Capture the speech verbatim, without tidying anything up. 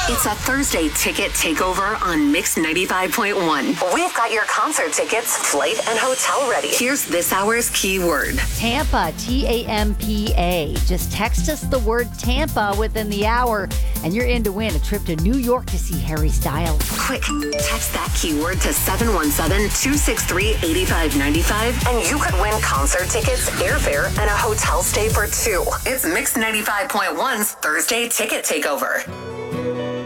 It's a Thursday ticket takeover on Mix ninety-five point one. We've got your concert tickets, flight, and hotel ready. Here's this hour's keyword. Tampa, T A M P A. Just text us the word Tampa within the hour, and you're in to win a trip to New York to see Harry Styles. Quick, text that keyword to seven one seven, two six three, eight five nine five, and you could win concert tickets, airfare, and a hotel stay for two. It's Mix ninety-five point one's Thursday ticket takeover.